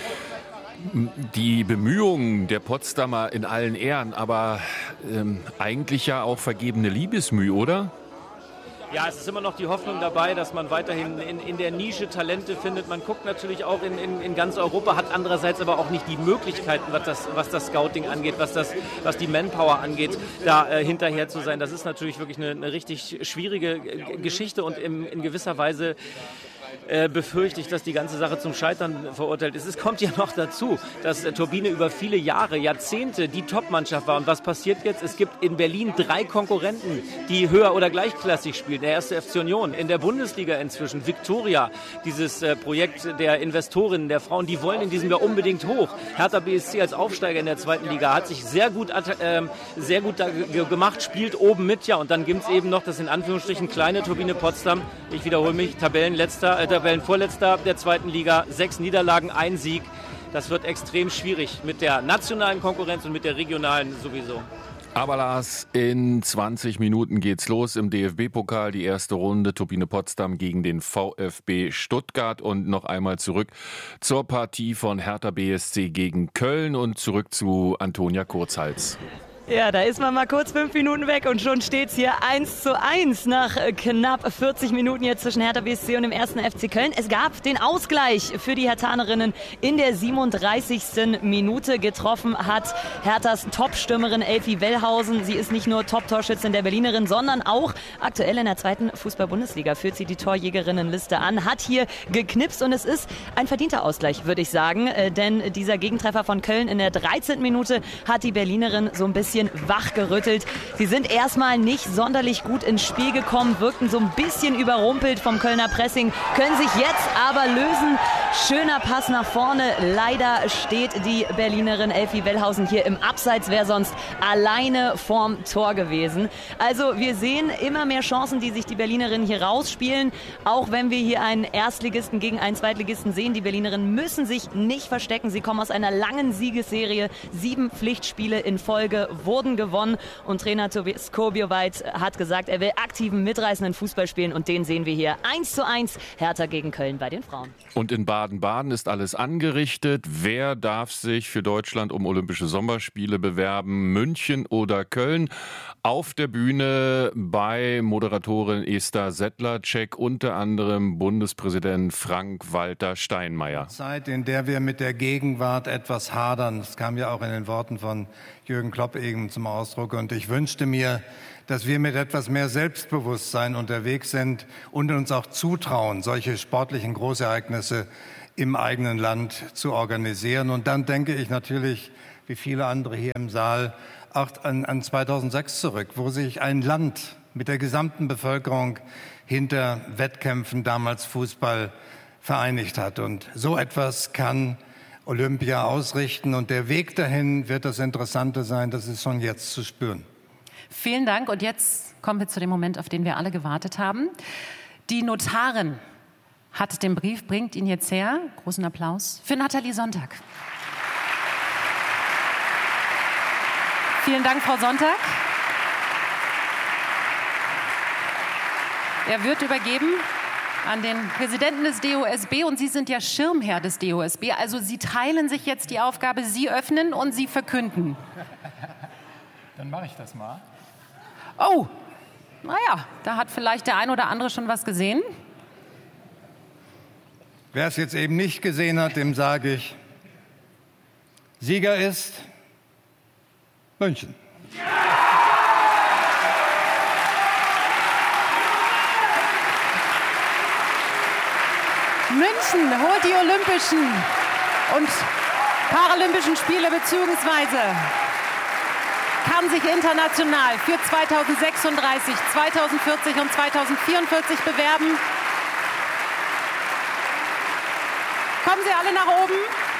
Speaker 6: Die Bemühungen der Potsdamer in allen Ehren, aber ähm, eigentlich ja auch vergebene Liebesmüh, oder?
Speaker 11: Ja, es ist immer noch die Hoffnung dabei, dass man weiterhin in, in der Nische Talente findet. Man guckt natürlich auch in, in, in ganz Europa, hat andererseits aber auch nicht die Möglichkeiten, was das, was das Scouting angeht, was, das, was die Manpower angeht, da äh, hinterher zu sein. Das ist natürlich wirklich eine, eine richtig schwierige Geschichte und im, in gewisser Weise Äh, befürchte ich, dass die ganze Sache zum Scheitern verurteilt ist. Es kommt ja noch dazu, dass äh, Turbine über viele Jahre, Jahrzehnte die Top-Mannschaft war. Und was passiert jetzt? Es gibt in Berlin drei Konkurrenten, die höher- oder gleichklassig spielen. Der erste F C Union, in der Bundesliga inzwischen Viktoria, dieses äh, Projekt der Investorinnen, der Frauen, die wollen in diesem Jahr unbedingt hoch. Hertha B S C als Aufsteiger in der zweiten Liga hat sich sehr gut, äh, sehr gut da g- gemacht, spielt oben mit, ja. Und dann gibt es eben noch das in Anführungsstrichen kleine Turbine Potsdam. Ich wiederhole mich, Tabellenletzter, Tabellenvorletzter der zweiten Liga, sechs Niederlagen, ein Sieg. Das wird extrem schwierig mit der nationalen Konkurrenz und mit der regionalen sowieso.
Speaker 6: Aber Lars, in zwanzig Minuten geht's los im D F B-Pokal, die erste Runde, Turbine Potsdam gegen den VfB Stuttgart und noch einmal zurück zur Partie von Hertha B S C gegen Köln und zurück zu Antonia Kurzhals.
Speaker 22: Ja, da ist man mal kurz fünf Minuten weg und schon steht's hier eins zu eins nach knapp vierzig Minuten jetzt zwischen Hertha B S C und dem ersten F C Köln. Es gab den Ausgleich für die Herthanerinnen in der siebenunddreißigsten Minute. Getroffen hat Herthas Top-Stürmerin Elfie Wellhausen. Sie ist nicht nur Top-Torschützin der Berlinerin, sondern auch aktuell in der zweiten Fußball-Bundesliga führt sie die Torjägerinnenliste an, hat hier geknipst und es ist ein verdienter Ausgleich, würde ich sagen, denn dieser Gegentreffer von Köln in der dreizehnten Minute hat die Berlinerin so ein bisschen bisschen wachgerüttelt. Sie sind erstmal nicht sonderlich gut ins Spiel gekommen, wirkten so ein bisschen überrumpelt vom Kölner Pressing, können sich jetzt aber lösen. Schöner Pass nach vorne. Leider steht die Berlinerin Elfie Wellhausen hier im Abseits, wäre sonst alleine vorm Tor gewesen. Also wir sehen immer mehr Chancen, die sich die Berlinerinnen hier rausspielen. Auch wenn wir hier einen Erstligisten gegen einen Zweitligisten sehen. Die Berlinerinnen müssen sich nicht verstecken. Sie kommen aus einer langen Siegesserie. Sieben Pflichtspiele in Folge wurden gewonnen. Und Trainer Tobias Kobioweit hat gesagt, er will aktiven, mitreißenden Fußball spielen. Und den sehen wir hier. eins zu eins Hertha gegen Köln bei den Frauen.
Speaker 6: Und in Baden-Baden ist alles angerichtet. Wer darf sich für Deutschland um Olympische Sommerspiele bewerben? München oder Köln? Auf der Bühne bei Moderatorin Esther Sedlacek, unter anderem Bundespräsident Frank-Walter Steinmeier.
Speaker 3: Zeit, in der wir mit der Gegenwart etwas hadern. Das kam ja auch in den Worten von Jürgen Klopp eben zum Ausdruck. Und ich wünschte mir, dass wir mit etwas mehr Selbstbewusstsein unterwegs sind und uns auch zutrauen, solche sportlichen Großereignisse im eigenen Land zu organisieren. Und dann denke ich natürlich, wie viele andere hier im Saal, auch an, an zweitausendsechs zurück, wo sich ein Land mit der gesamten Bevölkerung hinter Wettkämpfen, damals Fußball, vereinigt hat. Und so etwas kann Olympia ausrichten. Und der Weg dahin wird das Interessante sein, das ist schon jetzt zu spüren.
Speaker 13: Vielen Dank. Und jetzt kommen wir zu dem Moment, auf den wir alle gewartet haben. Die Notarin hat den Brief, bringt ihn jetzt her. Großen Applaus für Nathalie Sonntag. Vielen Dank, Frau Sonntag. Er wird übergeben an den Präsidenten des D O S B und Sie sind ja Schirmherr des D O S B. Also Sie teilen sich jetzt die Aufgabe, Sie öffnen und Sie verkünden.
Speaker 14: Dann mache ich das mal.
Speaker 13: Oh, naja, da hat vielleicht der ein oder andere schon was gesehen.
Speaker 3: Wer es jetzt eben nicht gesehen hat, dem sage ich, Sieger ist München.
Speaker 13: München holt die Olympischen und Paralympischen Spiele beziehungsweise kann sich international für zweitausendsechsunddreißig, zweitausendvierzig und zweitausendvierundvierzig bewerben. Kommen Sie alle nach oben.